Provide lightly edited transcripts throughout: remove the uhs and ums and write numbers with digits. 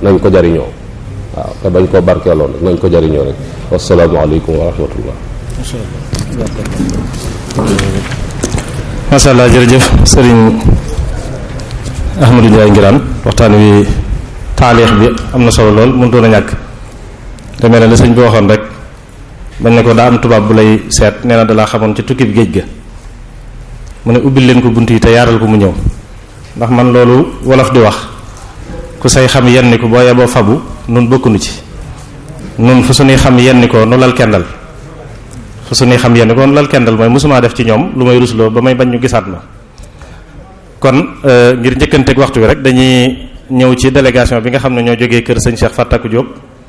nañ ko jariñoo waaw te bañ koo barkeeloo nag nañ ko jariñoo rek wassalaamu aleykum wa rahmatullah. masha Allah jërëjëf sëriñ Ahmadou Ndiaye Nguirane waxtaan wi taalix bi am na solo lool mënutoon a ñàkk demee na la sëñ bi waxoon rek bañ ne ko daa am tubaab bu lay seet nee na dalaa xamoon ci tukki bi géej ga mu ne ubbil leen ko bunt yi te yaaral ko mu ñëw ndax man loolu wolof di wax ku say xam yenni ko boo yeboo fabu nun bokkunu ci nun fu suñuy xam yenni ko nu lal kendal fu suñuy xam yenni ko nu lal kendal mooy mosumaa def ci ñoom lu may rusloo ba may bañ ñu gisaat ma kon ngir njëkkanteeg waxtu wi rek dañuy ñëw ci délégation bi nga xam ne ñoo jógee kër sëñ Cheikh Fattakou Diop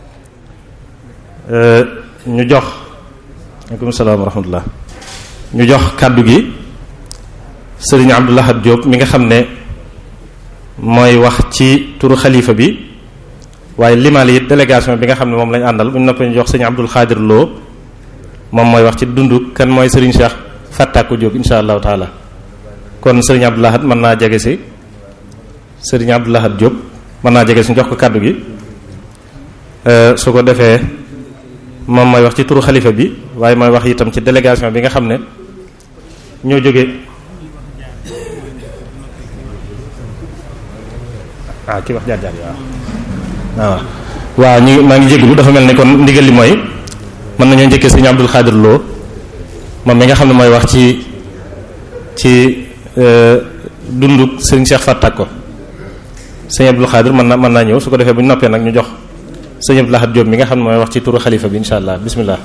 ñu jox aleykum salaam wa rahmatullah ñu jox kàddu gi sëriñ Abdou Lahad Diop mi nga xam ne mooy wax ci turu xalifa bi waaye limaale it délégation bi nga xam ne moom lañ àndal bu ñu noppee ñu jox sëriñ Abdul Xaadir Lo moom mooy wax ci dundu kan mooy sëriñ Cheikh Fattakou Diop insha allahu taala kon sëriñ Abdou Lahad mën naa jege si sëriñ Abdou Lahad Diop mën naa jege si ñu jox ko kàddu gi su ko defee moom mooy wax ci turu xalifa bi waaye mooy wax itam ci délégation bi nga xam ne ñoo jógee ki wax jaar waaw waaw ñu maa ngi jégalu dafa mel ni kon ndigal li mooy mën nañoo njëkkee sëriñ Abdul Xaadir Lo moom mi nga xam ne mooy wax ci dundu sëriñ Cheikh Fattakou sëriñ Abdul Xaadir mën naa ñëw su ko defee bu ñu noppee nag ñu jox sëriñ Abdou Lahad Diop mi nga xam ne mooy wax ci turu xalifa bi insha allah bismillah.